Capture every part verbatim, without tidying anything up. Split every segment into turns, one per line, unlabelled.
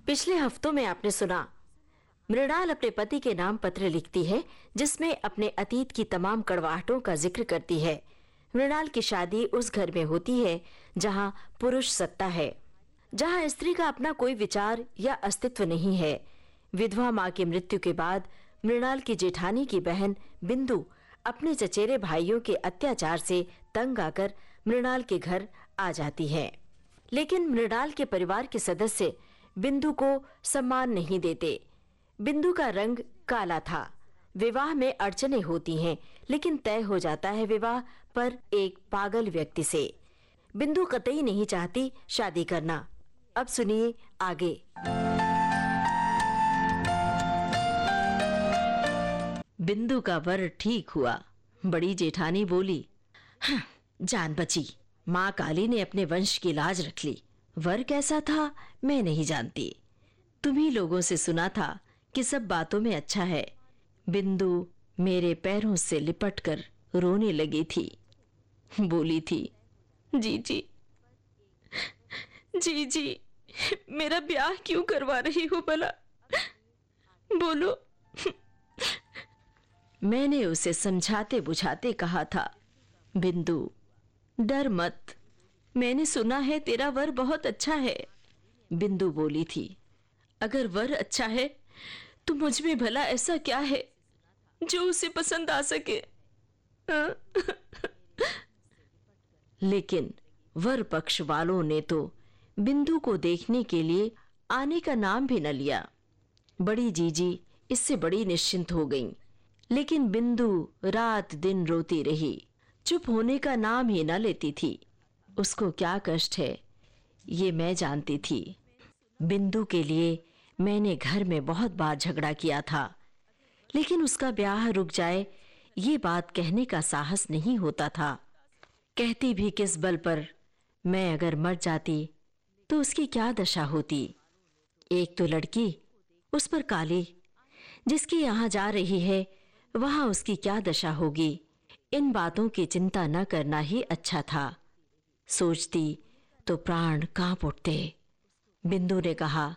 पिछले हफ्तों में आपने सुना, मृणाल अपने पति के नाम पत्र लिखती है जिसमें अपने अतीत की तमाम कड़वाहटों का जिक्र करती है। मृणाल की शादी उस घर में होती है जहां पुरुष सत्ता है, जहां स्त्री का अपना कोई विचार या अस्तित्व नहीं है। विधवा मां की मृत्यु के बाद मृणाल की जेठानी की बहन बिंदु अपने चचेरे भाइयों के अत्याचार से तंग आकर मृणाल के घर आ जाती है। लेकिन मृणाल के परिवार के सदस्य बिंदु को सम्मान नहीं देते। बिंदु का रंग काला था। विवाह में अड़चने होती हैं, लेकिन तय हो जाता है विवाह पर एक पागल व्यक्ति से। बिंदु कतई नहीं चाहती शादी करना। अब सुनिए आगे। बिंदु का वर ठीक हुआ। बड़ी जेठानी बोली, हाँ, जान बची। माँ काली ने अपने वंश की लाज रख ली। वर कैसा था मैं नहीं जानती। तुम्ही लोगों से सुना था कि सब बातों में अच्छा है। बिंदु मेरे पैरों से लिपटकर रोने लगी थी। बोली थी, जी जी जी जी मेरा ब्याह क्यों करवा रही हो भला, बोलो। मैंने उसे समझाते बुझाते कहा था, बिंदु डर मत, मैंने सुना है तेरा वर बहुत अच्छा है। बिंदु बोली थी, अगर वर अच्छा है तो मुझ में भला ऐसा क्या है जो उसे पसंद आ सके। लेकिन वर पक्ष वालों ने तो बिंदु को देखने के लिए आने का नाम भी न लिया। बड़ी जीजी इससे बड़ी निश्चिंत हो गईं, लेकिन बिंदु रात दिन रोती रही, चुप होने का नाम ही न लेती थी। उसको क्या कष्ट है ये मैं जानती थी। बिंदु के लिए मैंने घर में बहुत बार झगड़ा किया था, लेकिन उसका ब्याह रुक जाए ये बात कहने का साहस नहीं होता था। कहती भी किस बल पर, मैं अगर मर जाती तो उसकी क्या दशा होती। एक तो लड़की, उस पर काली, जिसकी यहाँ जा रही है वहां उसकी क्या दशा होगी। इन बातों की चिंता न करना ही अच्छा था। सोचती तो प्राण कांप उठते। बिंदु ने कहा,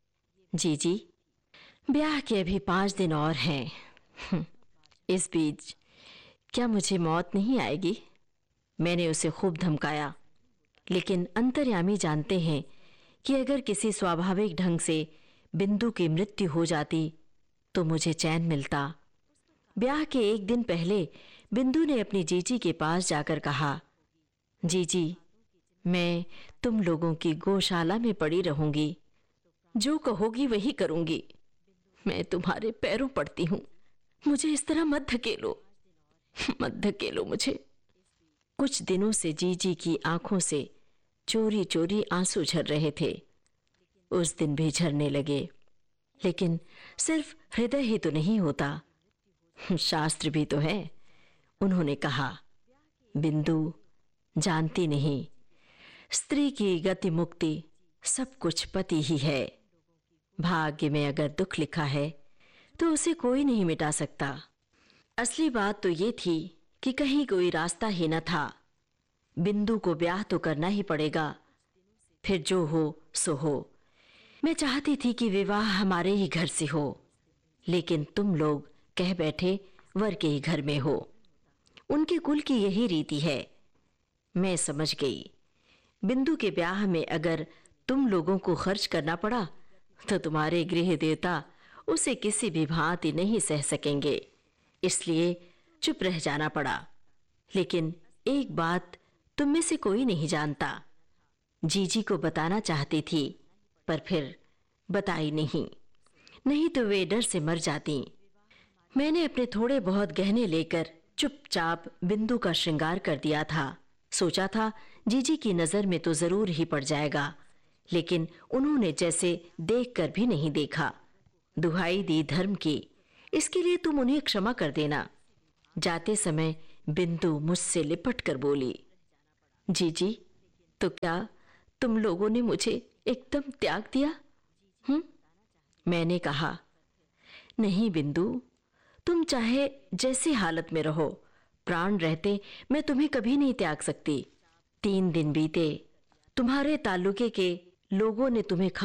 जी जी ब्याह के अभी पांच दिन और हैं। इस बीच क्या मुझे मौत नहीं आएगी। मैंने उसे खूब धमकाया, लेकिन अंतर्यामी जानते हैं कि अगर किसी स्वाभाविक ढंग से बिंदु की मृत्यु हो जाती तो मुझे चैन मिलता। ब्याह के एक दिन पहले बिंदु ने अपनी जीजी के पास जाकर कहा, जीजी मैं तुम लोगों की गौशाला में पड़ी रहूंगी, जो कहोगी वही करूंगी। मैं तुम्हारे पैरों पड़ती हूं, मुझे इस तरह मत धकेलो, मत धकेलो मुझे। कुछ दिनों से जीजी की आंखों से चोरी चोरी आंसू झर रहे थे। उस दिन भी झरने लगे। लेकिन सिर्फ हृदय ही तो नहीं होता, शास्त्र भी तो है। उन्होंने कहा, बिंदु जानती नहीं, स्त्री की गति मुक्ति सब कुछ पति ही है। भाग्य में अगर दुख लिखा है तो उसे कोई नहीं मिटा सकता। असली बात तो ये थी कि कहीं कोई रास्ता ही न था। बिंदु को ब्याह तो करना ही पड़ेगा, फिर जो हो सो हो। मैं चाहती थी कि विवाह हमारे ही घर से हो, लेकिन तुम लोग कह बैठे वर के ही घर में हो। उनके कुल की यही रीति है। मैं समझ गई, बिंदु के ब्याह में अगर तुम लोगों को खर्च करना पड़ा तो तुम्हारे गृह देवता उसे किसी भी भांति नहीं सह सकेंगे, इसलिए चुप रह जाना पड़ा। लेकिन एक बात तुम में से कोई नहीं जानता। जीजी को बताना चाहती थी, पर फिर बताई नहीं, नहीं तो वे डर से मर जाती। मैंने अपने थोड़े बहुत गहने लेकर चुपचाप बिंदु का श्रृंगार कर दिया था। सोचा था जीजी की नजर में तो जरूर ही पड़ जाएगा, लेकिन उन्होंने जैसे देखकर भी नहीं देखा। दुहाई दी धर्म की, इसके लिए तुम उन्हें क्षमा कर देना। जाते समय बिंदु मुझसे लिपट कर बोली, जीजी तो क्या तुम लोगों ने मुझे एकदम त्याग दिया? हम्म? मैंने कहा, नहीं बिंदु, तुम चाहे जैसी हालत में रहो, प्राण रहते मैं तुम्हें कभी नहीं त्याग सकती। तीन दिन बीते, तुम्हारे ताल्लुके के लोगों ने तुम्हें